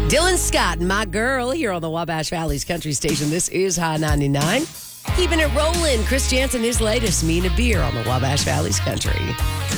Dylan Scott, my girl, here on the Wabash Valley's Country Station. This is High 99. Keeping it rolling. Chris Jansen, his latest, Me and a Beer on the Wabash Valley's Country.